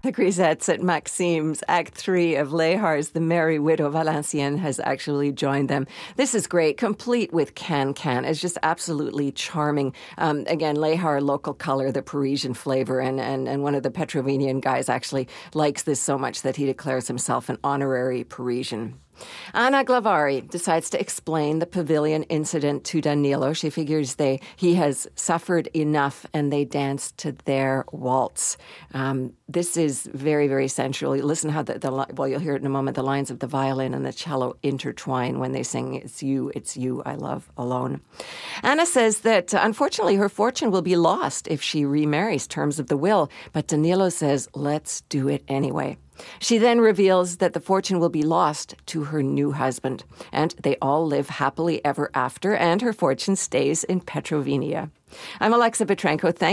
The grisettes at Maxime's Act 3 of Lehar's The Merry Widow Valenciennes has actually joined them. This is great, complete with can-can. It's just absolutely charming. Again, Lehar, local color, the Parisian flavor, and one of the Petrovenian guys actually likes this so much that he declares himself an honorary Parisian. Anna Glavari decides to explain the pavilion incident to Danilo. She figures he has suffered enough, and they dance to their waltz. This is very, very sensual. Listen how you'll hear it in a moment, the lines of the violin and the cello intertwine when they sing, it's you, I love alone. Anna says that, unfortunately, her fortune will be lost if she remarries, terms of the will. But Danilo says, let's do it anyway. She then reveals that the fortune will be lost to her new husband, and they all live happily ever after, and her fortune stays in Petrovenia. I'm Alexa Petrenko. Thank